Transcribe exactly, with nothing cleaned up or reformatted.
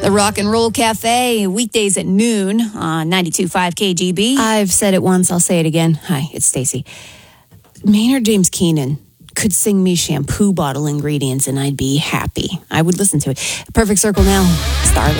The Rock and Roll Cafe, weekdays at noon on ninety-two point five K G B. I've said it once, I'll say it again. Hi, it's Stacey. Maynard James Keenan could sing me shampoo bottle ingredients and I'd be happy. I would listen to it. Perfect Circle now. Starlight.